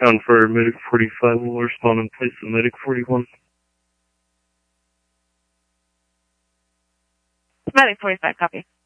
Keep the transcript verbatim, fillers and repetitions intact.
Pound for Medic forty-five will respond in place of Medic forty-one. Medic forty-five, copy.